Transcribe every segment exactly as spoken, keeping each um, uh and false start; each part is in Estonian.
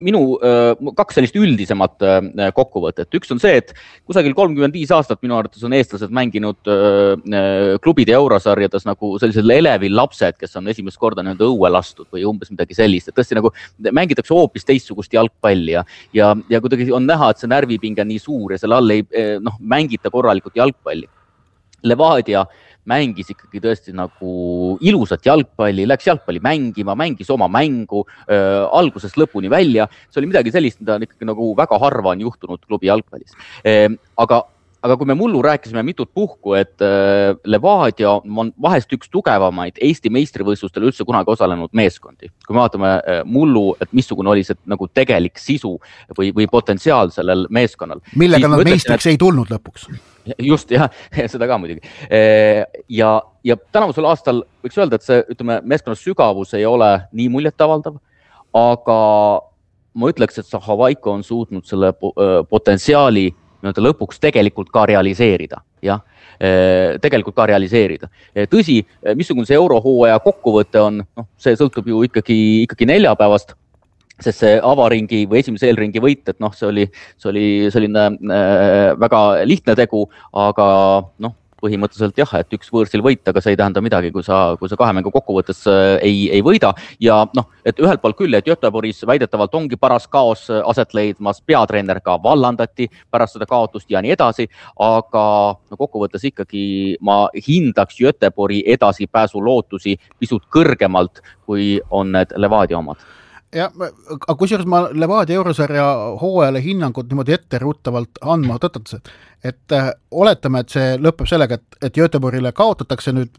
minu kaks sellist üldisemat kokkuvõtet. Üks on see, et kusagil kolmkümmend viis aastat minu arvates on eestlased mänginud klubide eurosarjades nagu sellised elevil lapsed, kes on esimest korda nende õue lastud või umbes midagi sellist. Et tõesti nagu mängitakse hoopis teistsugust jalgpalli ja, ja, ja kuidagi on näha, et see närvipinge on nii suur ja selle all ei noh, mängita korralikult jalgpalli. Levadia mängis ikkagi tõesti nagu ilusat jalgpalli, läks jalgpalli mängima, mängis oma mängu äh, algusest lõpuni välja. See oli midagi sellist, mida on ikkagi nagu väga harva on juhtunud klubi jalgpallis. Äh, aga, aga kui me mullu rääkisime mitut puhku, et äh, Levadia on vahest üks tugevamaid Eesti meistrivõistlustel üldse kunagi osalenud meeskondi. Kui me vaatame äh, mullu, et missugune oli see nagu tegelik sisu või, või potentsiaal sellel meeskonnal. Millega nad meistriks et... ei tulnud lõpuks? Just, jah, seda ka muidugi. Ja, ja tänavusel aastal võiks öelda, et see ütleme, meeskonnas sügavus ei ole nii muljetavaldav, aga ma ütleks, et Havaiko on suutnud selle potentsiaali lõpuks tegelikult ka realiseerida. Jah, tegelikult ka realiseerida. Tõsi, missugune see eurohooaja kokkuvõte on, no, see sõltub ju ikkagi, ikkagi neljapäevast, sest see avaringi või esimese eelringi võit, et noh, see oli, see oli selline äh, väga lihtne tegu, aga noh, põhimõtteliselt jah, et üks võõrsil võit, aga see ei tähenda midagi, kui sa, kui sa kahe mängu kokkuvõttes äh, ei, ei võida. Ja noh, et ühelt poolt küll, et Göteborgis väidetavalt ongi paras kaos aset leidmas, peatreener ka vallandati pärast seda kaotust ja nii edasi, aga no, kokkuvõttes ikkagi ma hindaks Göteborgi edasipääsu lootusi pisut kõrgemalt, kui on need Levadia omad. Ja, aga kusjuures ma Levadia eurosarja hooajale hinnangut niimoodi ette ruttavalt andma tõtatakse, et äh, oletame, et see lõpeb sellega, et, et Göteborgile kaotatakse nüüd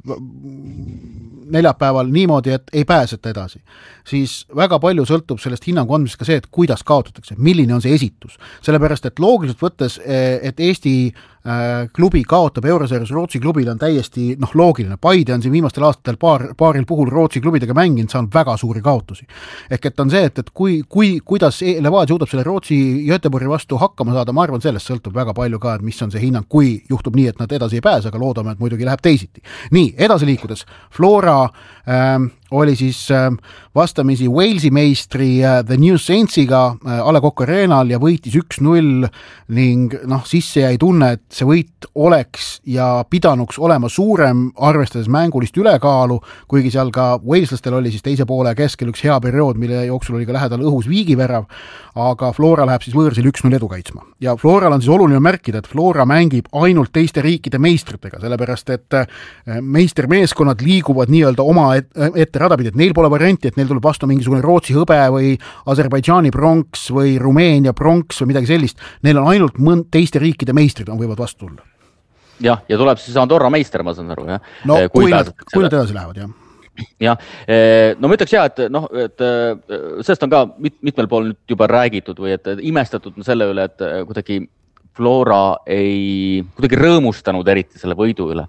neljapäeval niimoodi, et ei pääseta edasi. Siis väga palju sõltub sellest hinnangu andmisest ka see, et kuidas kaotatakse, milline on see esitus. Sellepärast, et loogiliselt võttes, et Eesti äh, klubi kaotab eurosarjas Rootsi klubile on täiesti noh, loogiline. Paide on siin viimastel aastatel paar, paaril puhul Rootsi klubidega mänginud, saanud väga suuri kaotusi. Ehk et on see, et, et kui, kui, kuidas Levadia suudab selle Rootsi Göteborgi vastu hakkama saada, ma arvan, sellest sõltub väga palju ka, et mis on see hinnang, kui juhtub nii, et nad edasi ei pääse, aga loodame, et muidugi läheb teisiti. Nii, edasi liikudes, Flora ähm, oli siis ähm, vastamisi Walesi meistri äh, The New Saintsiga äh, A Le Coq Arenal ja võitis üks null ning noh, sisse jäi tunne, et see võit oleks ja pidanuks olema suurem, arvestades mängulist ülekaalu, kuigi seal ka Waleslastel oli siis teise poole keskel üks hea periood, mille jooksul oli ka lähedal õhus viigivärav, aga Flora läheb siis võõrsil üks null edu kaitsma. Ja Floral on siis oluline märkida, et Flora mängib ainult teiste riikide meistritega, sellepärast et meistermeeskonnad liiguvad nii-öelda oma ette radapidi, et neil pole varianti, et neil tuleb vastu mingisugune Rootsi hõbe või Aserbaidžaani pronks või Rumeenia pronks või midagi sellist. Neil on ainult mõnd teiste riikide meistrid on võivad vastu tulla. Jah, ja tuleb siis Andorra meister, ma saan aru, jah? No, kui, kui, nad, kui nad edasi lähevad, jah. Ja, no ma ütleks jah, et, noh, et sellest on ka mit, mitmel pool nüüd juba räägitud või et imestatud selle üle, et kuidagi Flora ei kuidagi rõõmustanud eriti selle võidu üle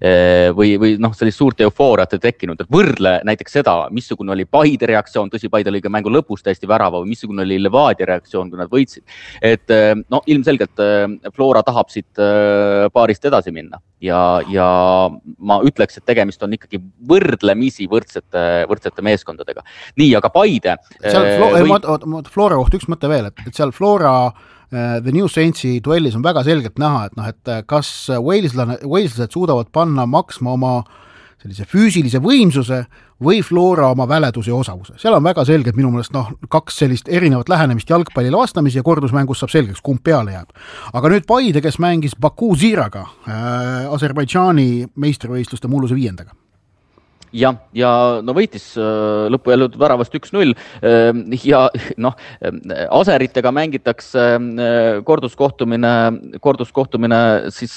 või, või noh, sellist suurt eufooriat ei tekkinud, et võrdle näiteks seda, missugune oli Paide reaktsioon, tõsi Paide oli ka mängu lõpus täiesti värava või missugune oli Levadia reaktsioon, kui nad võitsid. Et no, ilmselgelt Flora tahab siit paarist edasi minna ja, ja ma ütleks, et tegemist on ikkagi võrdlemisi võrdsete, võrdsete meeskondadega. Nii, aga Paide seal Flo- või... Flora koht üks mõte veel, et, et seal Flora The New Saintsi duellis on väga selgelt näha, et, noh, et kas Waleslased suudavad panna maksma oma sellise füüsilise võimsuse või Flora oma väleduse ja osavuse. Seal on väga selgelt minu meelest noh, kaks sellist erinevat lähenemist jalgpallile vastamis ja kordusmängus saab selgeks, kumb peale jääb. Aga nüüd Paide, kes mängis Baku Ziraga, äh, Aserbaidžaani meistrivõistluste mulluse viiendaga. Ja, ja no võitis lõppu jälle väravast üks null ja noh, Aseritega mängitakse korduskohtumine, korduskohtumine siis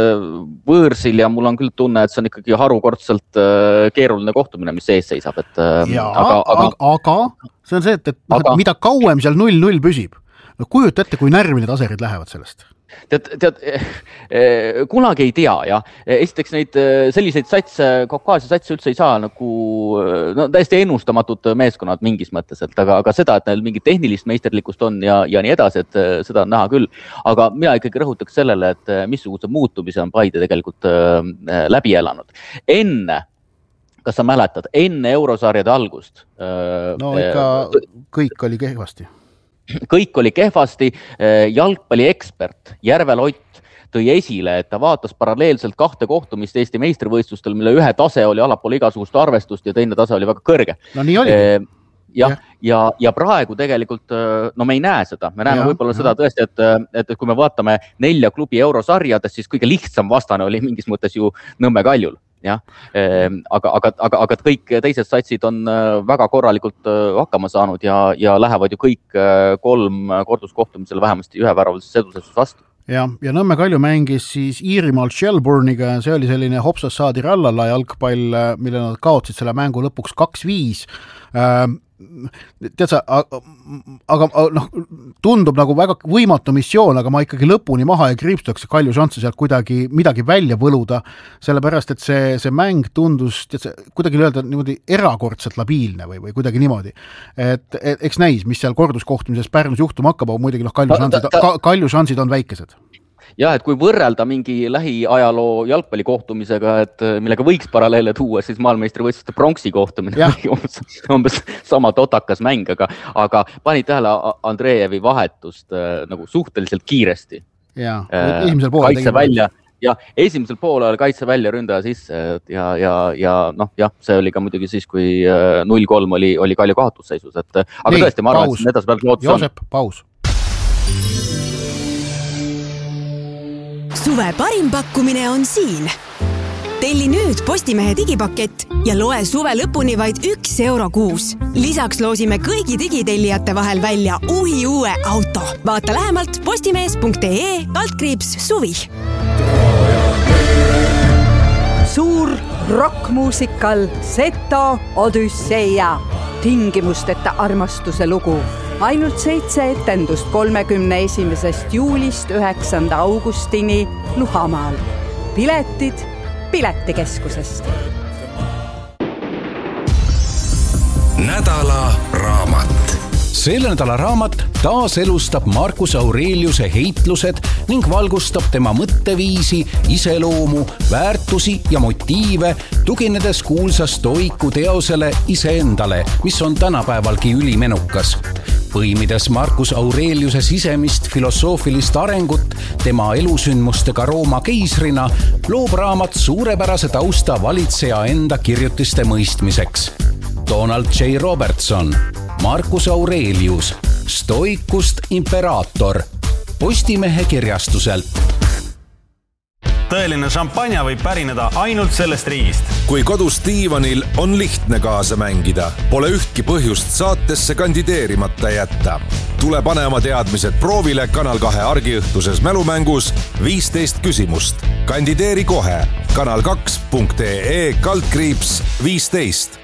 võõrsil ja mul on küll tunne, et see on ikkagi harukordselt keeruline kohtumine, mis ees seisab. Et, ja, aga, aga, aga see on see, et, et aga, mida kauem seal null null püsib, no kujut ette, kui närvi need Aserid lähevad sellest. Tead, tead, kunagi ei tea, jah. Esiteks neid selliseid satse, Kaukaasia satse üldse ei saa nagu, no täiesti ennustamatud meeskonnad mingis mõttes, et aga, aga seda, et neil mingi tehnilist meisterlikkust on ja, ja nii edasi, et seda on näha küll. Aga mina ikkagi rõhutaks sellele, et missuguse muutumise on Paide tegelikult läbi elanud. Enne, kas sa mäletad, enne eurosarjade algust? No ikka kõik oli kehvasti. kõik oli kehvasti, jalgpalli ekspert Järvel Ott tõi esile, et ta vaatas paralleelselt kahte kohtumist Eesti meistrivõistlustel, mille ühe tase oli allapool igasugust arvestust ja teine tase oli väga kõrge. No nii oli. Ja, ja, ja praegu tegelikult, no me ei näe seda, me näeme ja, võib-olla ja. seda tõesti, et, et kui me vaatame nelja klubi eurosarjades, siis kõige lihtsam vastane oli mingis mõttes ju Nõmme Kaljul. Ja, aga, aga, aga, aga kõik teised satsid on väga korralikult hakkama saanud ja, ja lähevad ju kõik kolm korduskohtumisel vähemasti ühe väravalise edusesus vastu. Ja, ja Nõmme Kalju mängis siis Iirimaal Shelbourne'iga, see oli selline hopsas saadi rallala jalgpall, mille nad kaotsid selle mängu lõpuks kaks viis. Tead sa, aga noh, tundub nagu väga võimatu missioon, aga ma ikkagi lõpuni maha ei kriipstaks Kalju šansse sealt kuidagi midagi välja võluda, sellepärast, et see, see mäng tundus, tead sa, kuidagi öelda niimoodi erakordselt labiilne või, või kuidagi niimoodi. Et, et eks näis, mis seal korduskohtumises Pärnus juhtuma hakkab, aga muidugi noh, Kalju šansid, ka, Kalju šansid on väikesed. Ja, et kui võrrelda mingi lähiajaloo jalgpallikohtumisega, et millega võiks paralleele tuua, siis maailmeistrivõistluste pronksi kohtumine umbes, umbes sama totakas mäng, aga, aga panid tähele Andrejevi vahetust äh, nagu suhteliselt kiiresti. Ja, esimesel poolel kaitse välja, ja esimesel poolel kaitse välja ründaja sisse ja, ja, ja noh, jah, see oli ka muidugi siis, kui null kolm oli, oli Kalju kaotusseisus, et aga Nii, tõesti, ma arvan, paus. et edasi pealt lootus on. Joosep, paus. Suve parim pakkumine on siin. Telli nüüd Postimehe digipakett ja loe suve lõpuni vaid üks euro kuus. Lisaks loosime kõigi digitellijate vahel välja uhi uue auto. Vaata lähemalt postimees.ee kaldkriips suvi. Suur rockmuusikal Seto Odüsseia. Tingimusteta armastuse lugu. Ainult seitse etendust kolmekümne esimesest juulist üheksanda augustini Luhamaal. Piletid Piletikeskusest. Nädala raamat. Selle nädala raamat taas elustab Marcus Aureliuse heitlused ning valgustab tema mõtteviisi, iseloomu, väärtusi ja motiive, tuginedes kuulsa stoiku teosele iseendale, mis on tänapäevalgi ülimenukas. Põimides Marcus Aureliuse sisemist filosoofilist arengut tema elusündmustega Rooma keisrina, loob raamat suurepärase tausta valitseja enda kirjutiste mõistmiseks. Donald J. Robertson, Marcus Aurelius, Stoikust imperaator, Postimehe kirjastuselt. Tõeline šampanja võib pärineda ainult sellest riigist. Kui kodus diivanil on lihtne kaasa mängida, pole ühtki põhjust saatesse kandideerimata jätta. Tule pane oma teadmised proovile Kanal kahe argiõhtuses mälumängus viisteist küsimust. Kandideeri kohe kanal kaks punkt ee kaldkriips viisteist.